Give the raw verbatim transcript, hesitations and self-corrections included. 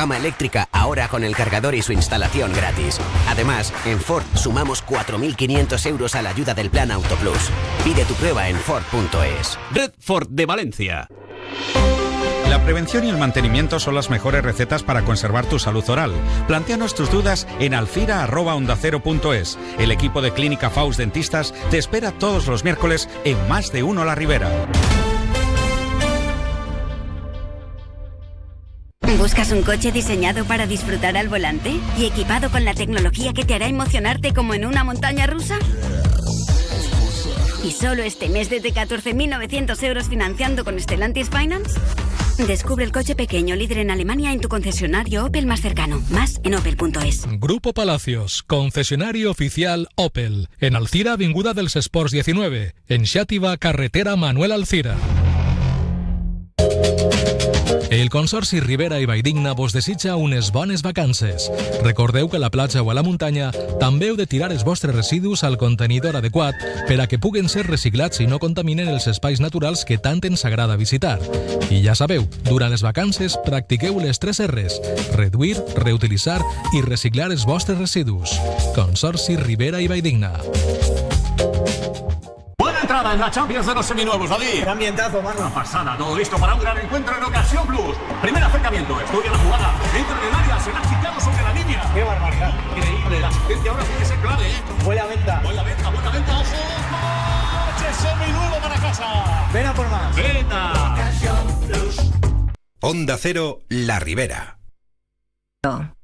gama eléctrica ahora con el cargador y su instalación gratis. Además, en Ford sumamos cuatro mil quinientos euros a la ayuda del Plan Auto Plus. Pide tu prueba en Ford punto es. Red Ford de Valencia. La prevención y el mantenimiento son las mejores recetas para conservar tu salud oral. Plantéanos tus dudas en alcira arroba onda cero punto es. El equipo de Clínica Faust Dentistas te espera todos los miércoles en Más de Uno La Ribera. ¿Buscas un coche diseñado para disfrutar al volante y equipado con la tecnología que te hará emocionarte como en una montaña rusa? ¿Y solo este mes desde catorce mil novecientos euros financiando con Stellantis Finance? Descubre el coche pequeño líder en Alemania en tu concesionario Opel más cercano. Más en opel punto es. Grupo Palacios, concesionario oficial Opel. En Alcira, Avinguda dels Esports diecinueve. En Xàtiva, carretera Manuel Alcira. El Consorci Ribera i Valldigna vos desitja unes bones vacances. Recordeu que a la platja o a la muntanya també heu de tirar els vostres residus al contenidor adequat per a que puguen ser reciclats i no contaminen els espais naturals que tant ens agrada visitar. I ja sabeu, durant les vacances practiqueu les tres R's: reduir, reutilitzar i reciclar els vostres residus. Consorci Ribera i Valldigna. Buena entrada en la Champions de los seminuevos, David. Qué ambientazo, mano. Una pasada, todo listo para un gran encuentro en Ocasión Plus. Primer acercamiento, estudia la jugada, entra en el área, se la ha quitado sobre la línea. Qué barbaridad. Increíble, la asistencia ahora tiene que ser clave, ¿eh? Buena venta. Buena venta, buena venta, ojo. ¡Coche seminuevo para casa! Ven a por más. ¡Venta! Onda Cero, La Ribera.